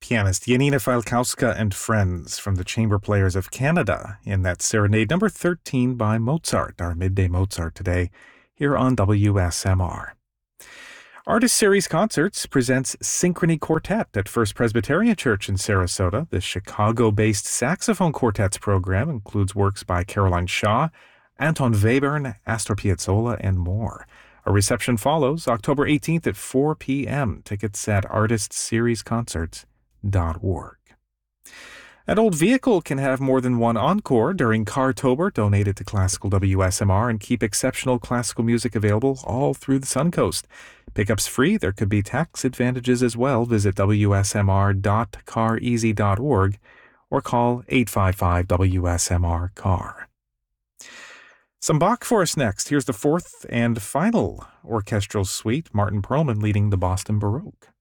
pianist Janina Falkowska and Friends from the Chamber Players of Canada in that Serenade number 13 by Mozart, our Midday Mozart today, here on WSMR. Artist Series Concerts presents Synchrony Quartet at First Presbyterian Church in Sarasota. The Chicago-based saxophone quartets program includes works by Caroline Shaw, Anton Webern, Astor Piazzolla, and more. A reception follows October 18th at 4 p.m. Tickets at artistseriesconcerts.org. An old vehicle can have more than one encore during Cartober. Donate it to Classical WSMR and keep exceptional classical music available all through the Suncoast. Pickup's free. There could be tax advantages as well. Visit wsmr.careasy.org or call 855-WSMR-CAR. Some Bach for us next. Here's the fourth and final orchestral suite, Martin Perlman leading the Boston Baroque.